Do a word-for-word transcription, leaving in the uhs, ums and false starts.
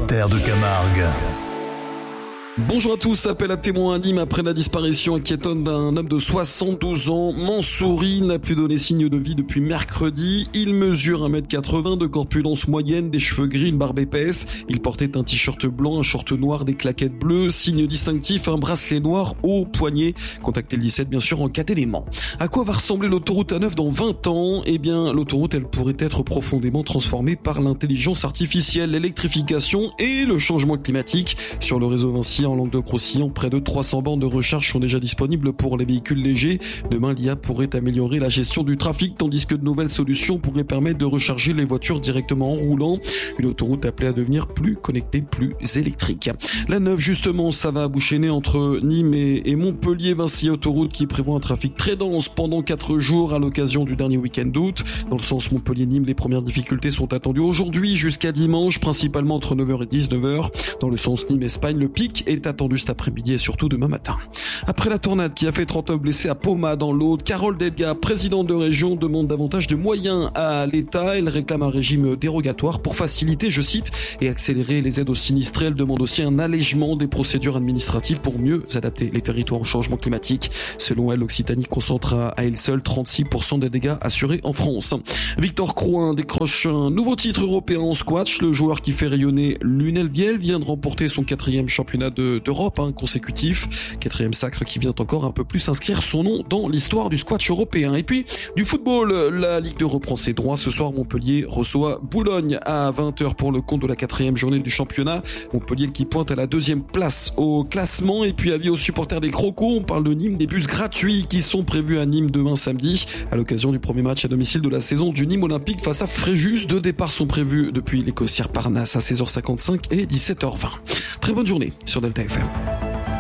terre de Camargue. Bonjour à tous, appel à témoins à Nîmes après la disparition inquiétante d'un homme de soixante-douze ans. Mansouri n'a plus donné signe de vie depuis mercredi. Il mesure un mètre quatre-vingts, de corpulence moyenne, des cheveux gris, une barbe épaisse. Il portait un t-shirt blanc, un short noir, des claquettes bleues, signe distinctif, un bracelet noir au poignet. Contactez le dix-sept bien sûr en cas d'élément. À quoi va ressembler l'autoroute A neuf dans vingt ans? Eh bien, l'autoroute, elle pourrait être profondément transformée par l'intelligence artificielle, l'électrification et le changement climatique. Sur le réseau Vinci, en Languedoc-Roussillon, près de trois cents bornes de recharge sont déjà disponibles pour les véhicules légers. Demain, l'I A pourrait améliorer la gestion du trafic, tandis que de nouvelles solutions pourraient permettre de recharger les voitures directement en roulant. Une autoroute appelée à devenir plus connectée, plus électrique. La neuve, justement, ça va boucher entre Nîmes et, et Montpellier. Vinci Autoroute qui prévoit un trafic très dense pendant quatre jours à l'occasion du dernier week-end d'août. Dans le sens Montpellier-Nîmes, les premières difficultés sont attendues aujourd'hui jusqu'à dimanche, principalement entre neuf heures et dix-neuf heures. Dans le sens Nîmes-Espagne, le pic est attendu cet après-midi et surtout demain matin. Après la tornade qui a fait trente-neuf blessés à Poma dans l'Aude, Carole Delga, présidente de région, demande davantage de moyens à l'État. Elle réclame un régime dérogatoire pour faciliter, je cite, et accélérer les aides aux sinistrés. Elle demande aussi un allègement des procédures administratives pour mieux adapter les territoires au changement climatique. Selon elle, l'Occitanie concentre à, à elle seule trente-six pour cent des dégâts assurés en France. Victor Crouin décroche un nouveau titre européen en squash. Le joueur qui fait rayonner Lunel-Viel vient de remporter son quatrième championnat de d'Europe hein, consécutif, quatrième sacre qui vient encore un peu plus inscrire son nom dans l'histoire du squash européen. Et puis du football, la Ligue deux reprend ses droits. Ce soir, Montpellier reçoit Boulogne à vingt heures pour le compte de la quatrième journée du championnat. Montpellier qui pointe à la deuxième place au classement. Et puis avis aux supporters des Crocos, on parle de Nîmes, des bus gratuits qui sont prévus à Nîmes demain samedi à l'occasion du premier match à domicile de la saison du Nîmes Olympique face à Fréjus. Deux départs sont prévus depuis les Cossières Parnasse à seize heures cinquante-cinq et dix-sept heures vingt. Très bonne journée sur Delta F M.